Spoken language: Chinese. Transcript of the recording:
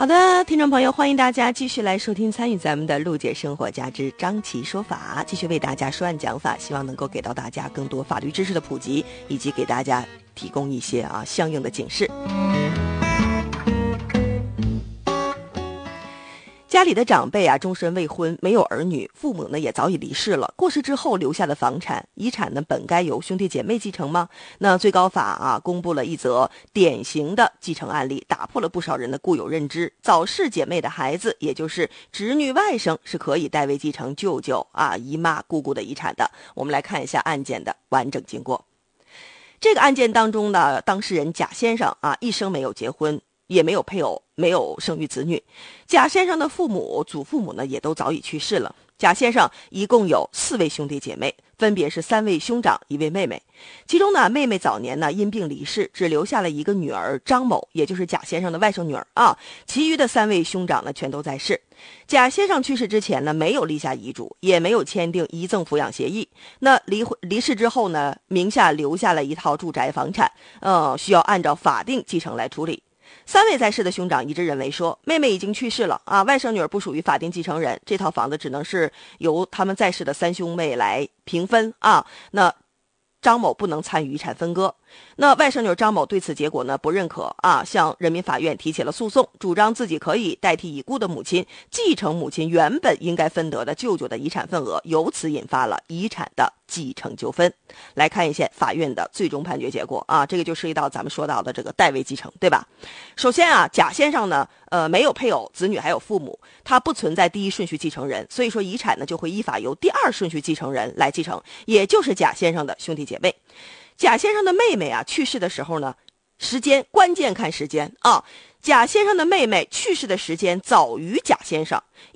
好的，听众朋友，欢迎大家继续来收听参与咱们的陆姐生活家之张琪说法，继续为大家说案讲法，希望能够给到大家更多法律知识的普及，以及给大家提供一些相应的警示。家里的长辈终身未婚，没有儿女，父母呢也早已离世了。过世之后留下的房产遗产呢，本该由兄弟姐妹继承吗？那最高法公布了一则典型的继承案例，打破了不少人的固有认知。早逝姐妹的孩子，也就是侄女外甥，是可以代为继承舅舅姨妈姑姑的遗产的。我们来看一下案件的完整经过。这个案件当中呢，当事人贾先生一生没有结婚，也没有配偶，没有生育子女。贾先生的父母、祖父母呢，也都早已去世了。贾先生一共有4位兄弟姐妹，分别是3位兄长，1位妹妹。其中呢，妹妹早年呢因病离世，只留下了一个女儿张某，也就是贾先生的外甥女儿其余的3位兄长呢全都在世。贾先生去世之前呢，没有立下遗嘱，也没有签订遗赠抚养协议。那离世之后呢，名下留下了一套住宅房产，需要按照法定继承来处理。3位在世的兄长一致认为说，妹妹已经去世了外甥女儿不属于法定继承人，这套房子只能是由他们在世的3兄妹来平分那张某不能参与遗产分割。那外甥女张某对此结果呢不认可向人民法院提起了诉讼，主张自己可以代替已故的母亲继承母亲原本应该分得的舅舅的遗产份额，由此引发了遗产的继承纠纷。来看一下法院的最终判决结果这个就涉及到咱们说到的这个代位继承，对吧？首先贾先生呢没有配偶、子女还有父母，他不存在第一顺序继承人，所以说遗产呢就会依法由第2顺序继承人来继承，也就是贾先生的兄弟姐妹。贾先生的妹妹去世的时候呢，时间关键看时间贾先生的妹妹去世的时间早于贾先生，